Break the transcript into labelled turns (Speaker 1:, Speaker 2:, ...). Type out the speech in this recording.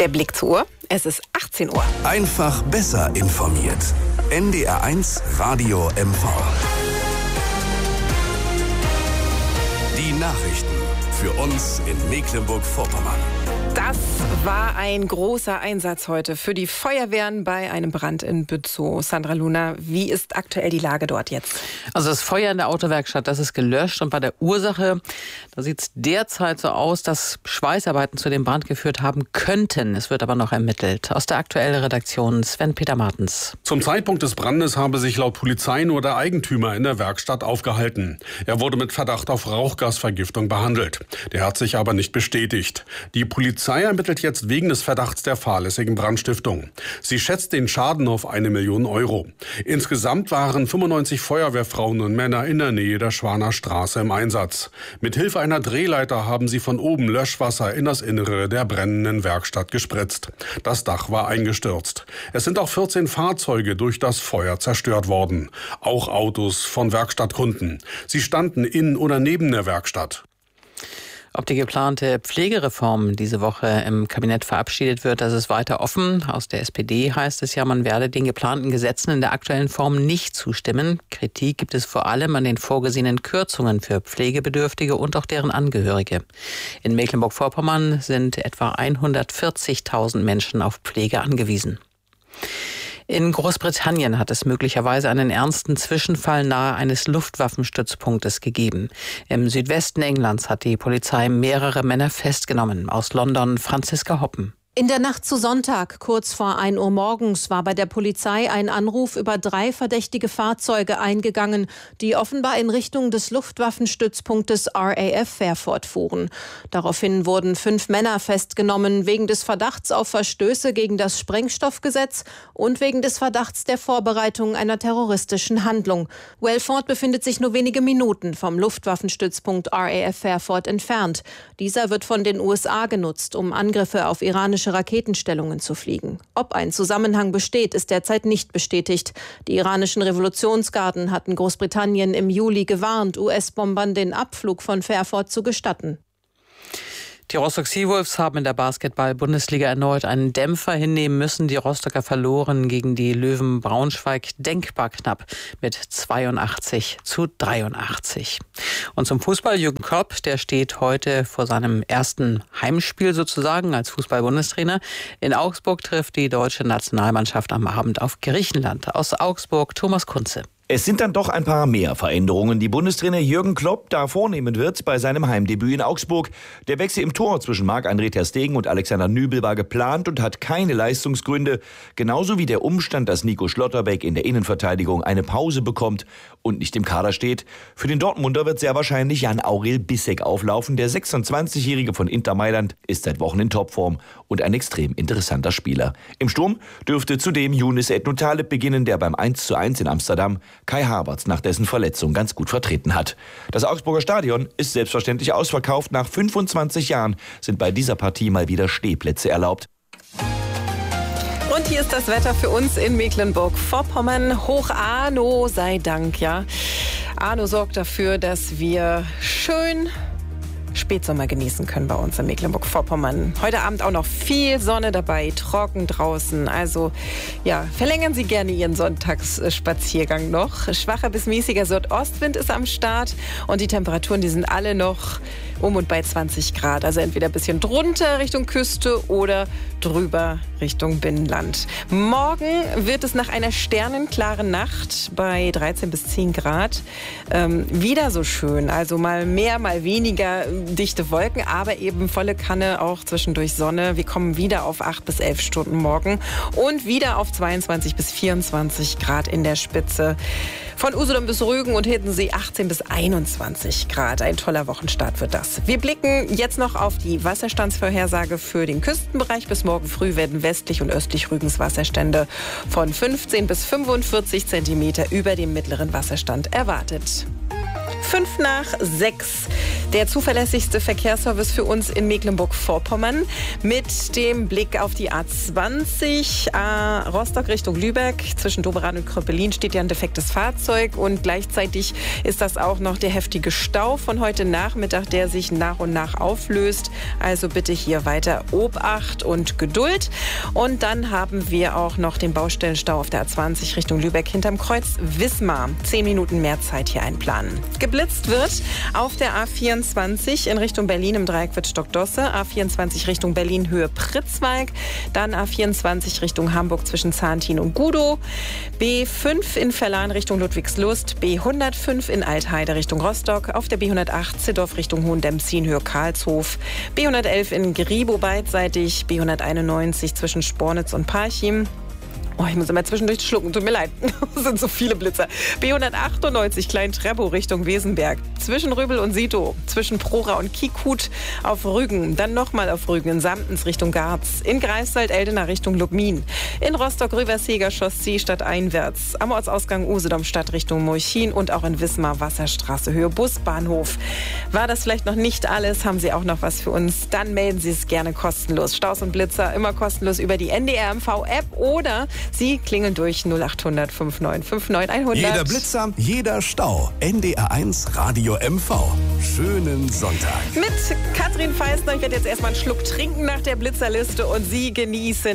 Speaker 1: Der Blick zur Uhr. Es ist 18 Uhr.
Speaker 2: Einfach besser informiert. NDR1 Radio MV. Die Nachrichten für uns in Mecklenburg-Vorpommern.
Speaker 1: Das war ein großer Einsatz heute für die Feuerwehren bei einem Brand in Bützow. Sandra Luna, wie ist aktuell die Lage dort jetzt?
Speaker 3: Also das Feuer in der Autowerkstatt, das ist gelöscht. Und bei der Ursache, da sieht es derzeit so aus, dass Schweißarbeiten zu dem Brand geführt haben könnten. Es wird aber noch ermittelt. Aus der aktuellen Redaktion Sven-Peter Martens.
Speaker 4: Zum Zeitpunkt des Brandes habe sich laut Polizei nur der Eigentümer in der Werkstatt aufgehalten. Er wurde mit Verdacht auf Rauchgasvergiftung behandelt. Der hat sich aber nicht bestätigt. Die Polizei ermittelt jetzt wegen des Verdachts der fahrlässigen Brandstiftung. Sie schätzt den Schaden auf 1 Million Euro. Insgesamt waren 95 Feuerwehrfrauen und Männer in der Nähe der Schwaner Straße im Einsatz. Mithilfe einer Drehleiter haben sie von oben Löschwasser in das Innere der brennenden Werkstatt gespritzt. Das Dach war eingestürzt. Es sind auch 14 Fahrzeuge durch das Feuer zerstört worden. Auch Autos von Werkstattkunden. Sie standen in oder neben der Werkstatt.
Speaker 3: Ob die geplante Pflegereform diese Woche im Kabinett verabschiedet wird, das ist weiter offen. Aus der SPD heißt es ja, man werde den geplanten Gesetzen in der aktuellen Form nicht zustimmen. Kritik gibt es vor allem an den vorgesehenen Kürzungen für Pflegebedürftige und auch deren Angehörige. In Mecklenburg-Vorpommern sind etwa 140.000 Menschen auf Pflege angewiesen. In Großbritannien hat es möglicherweise einen ernsten Zwischenfall nahe eines Luftwaffenstützpunktes gegeben. Im Südwesten Englands hat die Polizei mehrere Männer festgenommen. Aus London Franziska Hoppen.
Speaker 5: In der Nacht zu Sonntag, kurz vor 1 Uhr morgens, war bei der Polizei ein Anruf über 3 verdächtige Fahrzeuge eingegangen, die offenbar in Richtung des Luftwaffenstützpunktes RAF Fairford fuhren. Daraufhin wurden 5 Männer festgenommen, wegen des Verdachts auf Verstöße gegen das Sprengstoffgesetz und wegen des Verdachts der Vorbereitung einer terroristischen Handlung. Welford befindet sich nur wenige Minuten vom Luftwaffenstützpunkt RAF Fairford entfernt. Dieser wird von den USA genutzt, um Angriffe auf iranische Raketenstellungen zu fliegen. Ob ein Zusammenhang besteht, ist derzeit nicht bestätigt. Die iranischen Revolutionsgarden hatten Großbritannien im Juli gewarnt, US-Bombern den Abflug von Fairford zu gestatten.
Speaker 3: Die Rostock Seawolves haben in der Basketball-Bundesliga erneut einen Dämpfer hinnehmen müssen. Die Rostocker verloren gegen die Löwen Braunschweig denkbar knapp mit 82-83. Und zum Fußball, Jürgen Klopp, der steht heute vor seinem ersten Heimspiel sozusagen als Fußball-Bundestrainer. In Augsburg trifft die deutsche Nationalmannschaft am Abend auf Griechenland. Aus Augsburg Thomas Kunze.
Speaker 6: Es sind dann doch ein paar mehr Veränderungen, die Bundestrainer Jürgen Klopp da vornehmen wird bei seinem Heimdebüt in Augsburg. Der Wechsel im Tor zwischen Marc-André ter Stegen und Alexander Nübel war geplant und hat keine Leistungsgründe. Genauso wie der Umstand, dass Nico Schlotterbeck in der Innenverteidigung eine Pause bekommt und nicht im Kader steht. Für den Dortmunder wird sehr wahrscheinlich Jan-Aurel Bissek auflaufen. Der 26-Jährige von Inter Mailand ist seit Wochen in Topform und ein extrem interessanter Spieler. Im Sturm dürfte zudem Younes Ednou-Taleb beginnen, der beim 1:1 in Amsterdam Kai Havertz nach dessen Verletzung ganz gut vertreten hat. Das Augsburger Stadion ist selbstverständlich ausverkauft. Nach 25 Jahren sind bei dieser Partie mal wieder Stehplätze erlaubt.
Speaker 1: Und hier ist das Wetter für uns in Mecklenburg-Vorpommern. Hoch Arno sei Dank, ja. Arno sorgt dafür, dass wir schön Spätsommer genießen können bei uns in Mecklenburg-Vorpommern. Heute Abend auch noch viel Sonne dabei, trocken draußen. Also ja, verlängern Sie gerne Ihren Sonntagsspaziergang noch. Schwacher bis mäßiger Südostwind ist am Start und die Temperaturen, die sind alle noch um und bei 20 Grad. Also entweder ein bisschen drunter Richtung Küste oder drüber Richtung Binnenland. Morgen wird es nach einer sternenklaren Nacht bei 13 bis 10 Grad wieder so schön. Also mal mehr, mal weniger dichte Wolken, aber eben volle Kanne, auch zwischendurch Sonne. Wir kommen wieder auf 8 bis 11 Stunden morgen und wieder auf 22 bis 24 Grad in der Spitze. Von Usedom bis Rügen und Hiddensee 18 bis 21 Grad. Ein toller Wochenstart wird das. Wir blicken jetzt noch auf die Wasserstandsvorhersage für den Küstenbereich. Bis morgen früh werden westlich und östlich Rügens Wasserstände von 15 bis 45 Zentimeter über dem mittleren Wasserstand erwartet. 5 nach 6. Der zuverlässigste Verkehrsservice für uns in Mecklenburg-Vorpommern mit dem Blick auf die A20 Rostock Richtung Lübeck. Zwischen Doberan und Kröpelin steht ja ein defektes Fahrzeug und gleichzeitig ist das auch noch der heftige Stau von heute Nachmittag, der sich nach und nach auflöst. Also bitte hier weiter Obacht und Geduld. Und dann haben wir auch noch den Baustellenstau auf der A20 Richtung Lübeck hinterm Kreuz Wismar. 10 Minuten mehr Zeit hier einplanen. Geblitzt wird auf der A24 in Richtung Berlin im Dreieck Wittstock-Dosse, A24 Richtung Berlin Höhe Pritzwalk, dann A24 Richtung Hamburg zwischen Zahntin und Gudow, B5 in Verlan Richtung Ludwigslust, B105 in Altheide Richtung Rostock, auf der B108 Ziddorf Richtung Hohendemzin Höhe Karlshof, B111 in Gribow beidseitig, B191 zwischen Spornitz und Parchim. Oh, ich muss immer zwischendurch schlucken, tut mir leid. Das sind so viele Blitzer. B198 Klein-Treppow Richtung Wesenberg. Zwischen Röbel und Sito. Zwischen Prora und Kiekhut auf Rügen. Dann nochmal auf Rügen in Samtens Richtung Garz. In Greifswald-Eldena Richtung Lubmin. In Rostock-Rüversheger Chaussee stadteinwärts. Am Ortsausgang Usedom-Stadt Richtung Molchin. Und auch in Wismar Wasserstraße Höhe Busbahnhof. War das vielleicht noch nicht alles? Haben Sie auch noch was für uns? Dann melden Sie es gerne kostenlos. Staus und Blitzer immer kostenlos über die NDR MV-App oder Sie klingeln durch 0800 5959 100.
Speaker 2: Jeder Blitzer, jeder Stau. NDR1 Radio MV. Schönen Sonntag.
Speaker 1: Mit Katrin Feistner. Ich werde jetzt erstmal einen Schluck trinken nach der Blitzerliste und Sie genießen